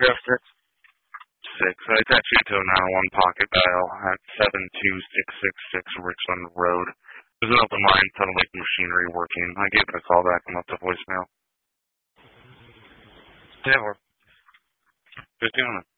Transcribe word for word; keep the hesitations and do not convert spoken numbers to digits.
zero six. Six. I attached you to a nine one pocket dial at seven two six six six Richland Road. There's an open line, tunnel like machinery working. I gave it a call back and left a voicemail. ten four. Just doing it.